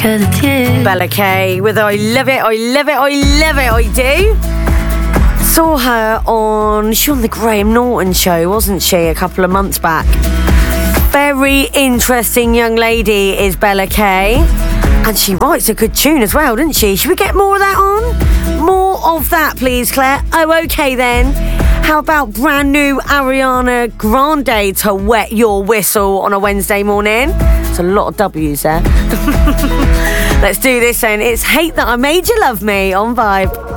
to the tune. Bella K with I Love It, I Love It, I Love It, I do. Saw her on the Graham Norton show, wasn't she, a couple of months back. Very interesting young lady is Bella K. And she writes a good tune as well, doesn't she? Should we get more of that on? More of that, please, Claire. Oh, okay then. How about brand new Ariana Grande to Wet Your Whistle on a Wednesday morning? It's a lot of W's there. Let's do this then. It's Hate That I Made You Love Me on Vibe.